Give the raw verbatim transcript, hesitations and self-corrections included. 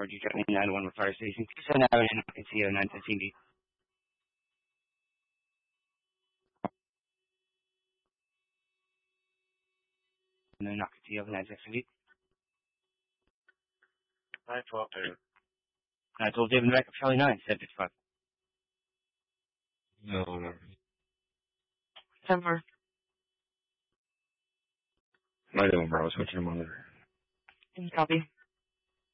report you got nine one one fire station. Two seven nine I can see you nine fifteen D. And then I can see you nine sixteen D. nine twelve, David. And I told David back up Charlie nine, seven fifty five. No, no. September. I don't know, bro. Switch your monitor. Copy.